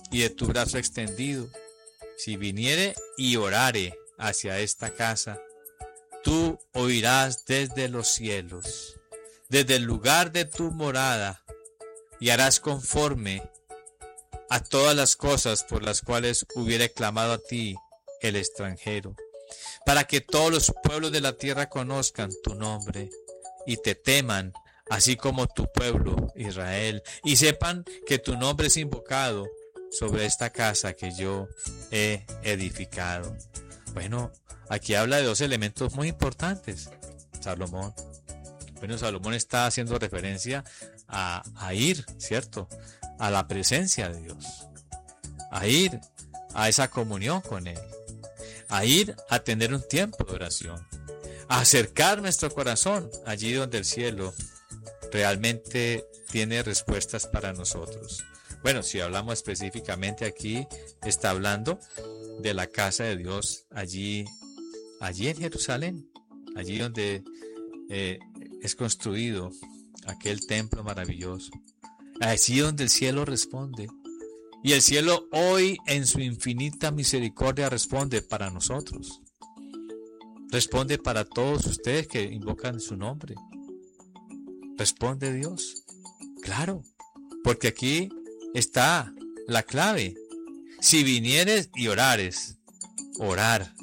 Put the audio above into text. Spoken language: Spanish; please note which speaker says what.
Speaker 1: y de tu brazo extendido. Si viniere y orare hacia esta casa, tú oirás desde los cielos, desde el lugar de tu morada, y harás conforme a todas las cosas por las cuales hubiere clamado a ti el extranjero, para que todos los pueblos de la tierra conozcan tu nombre y te teman, así como tu pueblo Israel, y sepan que tu nombre es invocado sobre esta casa que yo he edificado. Bueno, aquí habla de dos elementos muy importantes, Salomón. Bueno, Salomón está haciendo referencia a ir, ¿cierto? A la presencia de Dios, a ir a esa comunión con Él, a ir a tener un tiempo de oración, a acercar nuestro corazón allí donde el cielo realmente tiene respuestas para nosotros. Bueno, si hablamos específicamente aquí, está hablando de la casa de Dios allí en Jerusalén, allí donde es construido aquel templo maravilloso, allí donde el cielo responde. Y el cielo hoy en su infinita misericordia responde para nosotros. Responde para todos ustedes que invocan su nombre. Responde Dios. Claro, porque aquí está la clave. Si vinieres y orares, orar.